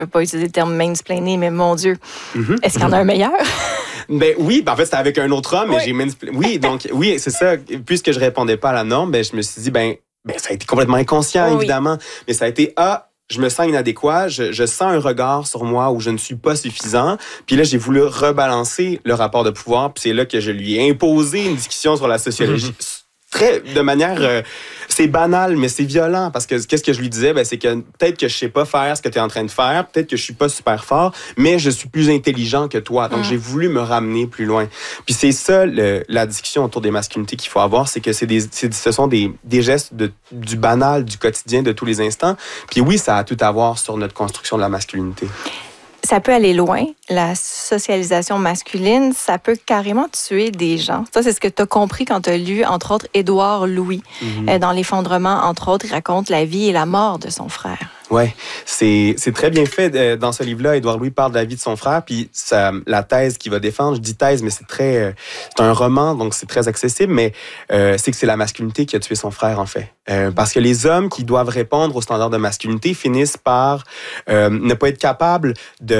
veux pas utiliser le terme mansplainé, mais mon Dieu, est-ce qu'il y en a un meilleur? Ben oui, en fait, c'était avec un autre homme, mais j'ai oui, donc oui, c'est ça. Puisque je répondais pas à la norme, ben je me suis dit, ben ça a été complètement inconscient, évidemment, mais ça a été je me sens inadéquat, je sens un regard sur moi où je ne suis pas suffisant. Puis là, j'ai voulu rebalancer le rapport de pouvoir, puis c'est là que je lui ai imposé une discussion sur la sociologie. De manière, c'est banal, mais c'est violent, parce que qu'est-ce que je lui disais, c'est que peut-être que je sais pas faire ce que tu es en train de faire, peut-être que je suis pas super fort, mais je suis plus intelligent que toi. Donc, j'ai voulu me ramener plus loin. Puis c'est ça, la discussion autour des masculinités qu'il faut avoir, c'est que ce sont des gestes du banal, du quotidien, de tous les instants. Puis oui, ça a tout à voir sur notre construction de la masculinité. Ça peut aller loin. La socialisation masculine, ça peut carrément tuer des gens. Ça, c'est ce que tu as compris quand tu as lu, entre autres, Édouard Louis. Dans L'Effondrement, entre autres, il raconte la vie et la mort de son frère. Oui, c'est très bien fait. Dans ce livre-là, Édouard Louis parle de la vie de son frère, puis la thèse qu'il va défendre, je dis thèse, mais c'est un roman, donc c'est très accessible, mais c'est que c'est la masculinité qui a tué son frère, en fait. Parce que les hommes qui doivent répondre aux standards de masculinité finissent par ne pas être capables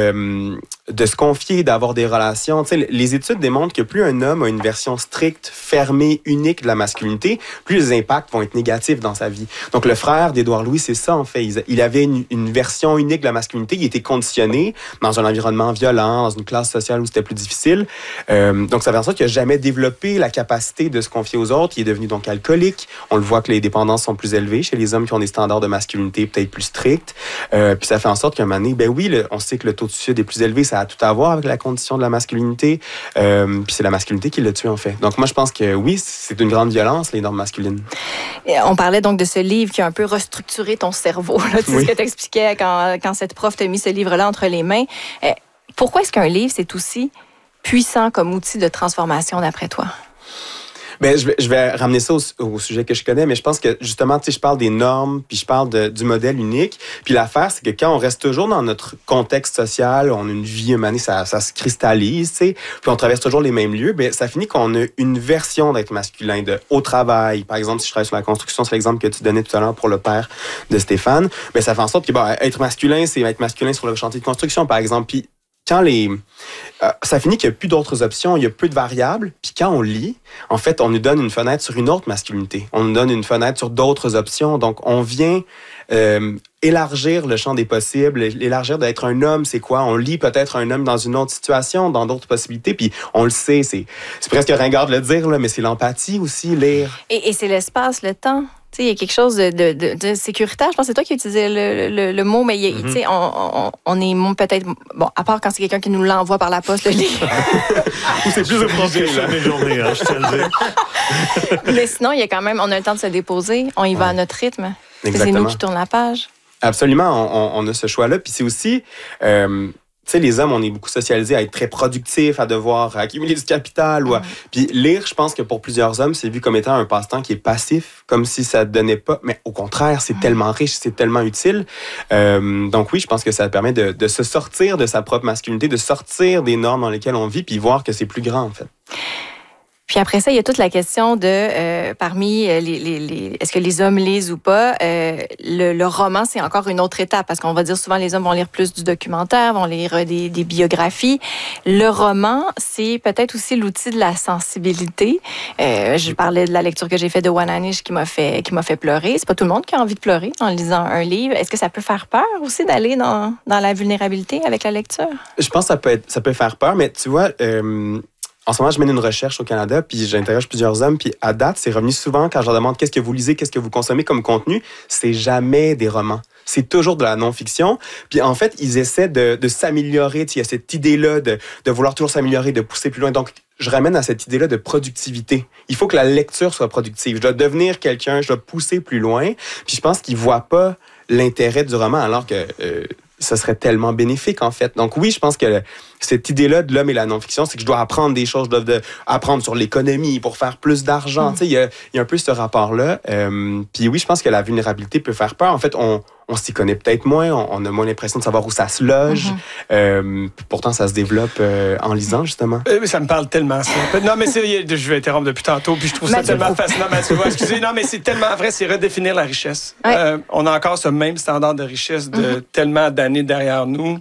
de se confier, d'avoir des relations. Tu sais, les études démontrent que plus un homme a une version stricte, fermée, unique de la masculinité, plus les impacts vont être négatifs dans sa vie. Donc, le frère d'Édouard Louis, c'est ça, en fait. Il avait une version unique de la masculinité. Il était conditionné dans un environnement violent, dans une classe sociale où c'était plus difficile. Donc, ça fait en sorte qu'il n'a jamais développé la capacité de se confier aux autres. Il est devenu donc alcoolique. On le voit que les dépendances sont plus élevées chez les hommes qui ont des standards de masculinité peut-être plus stricts. Puis ça fait en sorte qu'à un moment donné, on sait que le taux de suicide est plus élevé. Ça a tout à voir avec la condition de la masculinité. Puis c'est la masculinité qui l'a tué, en fait. Donc, moi, je pense que oui, c'est une grande violence, les normes masculines. On parlait donc de ce livre qui a un peu restructuré ton cerveau. Là, tu sais ce que tu expliquais quand cette prof t'a mis ce livre-là entre les mains. Pourquoi est-ce qu'un livre, c'est aussi puissant comme outil de transformation d'après toi? Ben, je vais ramener ça au sujet que je connais, mais je pense que justement, tu sais, je parle des normes, puis je parle du modèle unique. Puis l'affaire, c'est que quand on reste toujours dans notre contexte social, on a une vie humaine, ça se cristallise, tu sais, puis on traverse toujours les mêmes lieux, ben ça finit qu'on a une version d'être masculin, au travail. Par exemple, si je travaille sur la construction, c'est l'exemple que tu donnais tout à l'heure pour le père de Stéphane, ben ça fait en sorte que être masculin, c'est être masculin sur le chantier de construction, par exemple. Puis quand ça finit qu'il n'y a plus d'autres options, il y a peu de variables, puis quand on lit, en fait, on nous donne une fenêtre sur une autre masculinité. On nous donne une fenêtre sur d'autres options. Donc, on vient élargir le champ des possibles, élargir d'être un homme, c'est quoi? On lit peut-être un homme dans une autre situation, dans d'autres possibilités, puis on le sait, c'est presque ringard de le dire, là, mais c'est l'empathie aussi, lire. Et c'est l'espace, le temps. Tu sais, il y a quelque chose de sécuritaire. Je pense que c'est toi qui utilisais le mot, mais tu sais, on est peut-être... Bon, à part quand c'est quelqu'un qui nous l'envoie par la poste, le livre. Ou c'est plus approprié, là. Mes journées, je tiens à le dire. Mais sinon, il y a quand même... On a le temps de se déposer. On y va à notre rythme. Exactement. C'est nous qui tournons la page. Absolument. On a ce choix-là. Puis c'est aussi... tu sais, les hommes, on est beaucoup socialisés à être très productifs, à devoir accumuler du capital. Puis lire, je pense que pour plusieurs hommes, c'est vu comme étant un passe-temps qui est passif, comme si ça ne donnait pas. Mais au contraire, c'est tellement riche, c'est tellement utile. Donc oui, je pense que ça permet de se sortir de sa propre masculinité, de sortir des normes dans lesquelles on vit, puis voir que c'est plus grand, en fait. Puis après ça, il y a toute la question de, parmi est-ce que les hommes lisent ou pas, le roman, c'est encore une autre étape, parce qu'on va dire souvent les hommes vont lire plus du documentaire, vont lire des biographies. Le roman, c'est peut-être aussi l'outil de la sensibilité. Je parlais de la lecture que j'ai faite de Wananish qui m'a fait pleurer. C'est pas tout le monde qui a envie de pleurer en lisant un livre. Est-ce que ça peut faire peur aussi d'aller dans la vulnérabilité avec la lecture? Je pense que ça peut faire peur, mais tu vois... En ce moment, je mène une recherche au Canada, puis j'interroge plusieurs hommes, puis à date, c'est revenu souvent quand je leur demande qu'est-ce que vous lisez, qu'est-ce que vous consommez comme contenu, c'est jamais des romans. C'est toujours de la non-fiction. Puis en fait, ils essaient de s'améliorer. Il y a cette idée-là de vouloir toujours s'améliorer, de pousser plus loin. Donc, je ramène à cette idée-là de productivité. Il faut que la lecture soit productive. Je dois devenir quelqu'un, je dois pousser plus loin. Puis je pense qu'ils ne voient pas l'intérêt du roman, alors que... ça serait tellement bénéfique, en fait. Donc oui, je pense que cette idée-là de l'homme et la non-fiction, c'est que je dois apprendre des choses, je dois apprendre sur l'économie pour faire plus d'argent. Tu sais, il y a un peu ce rapport-là. Puis oui, je pense que la vulnérabilité peut faire peur. En fait, on s'y connaît peut-être moins, on a moins l'impression de savoir où ça se loge. Pourtant, ça se développe en lisant, justement. Ça me parle tellement, ça. Non, mais je vais interrompre depuis tantôt, puis je trouve ça tellement fascinant. Mathieu, excusez, non, mais c'est tellement vrai, c'est redéfinir la richesse. On a encore ce même standard de richesse de tellement d'années derrière nous.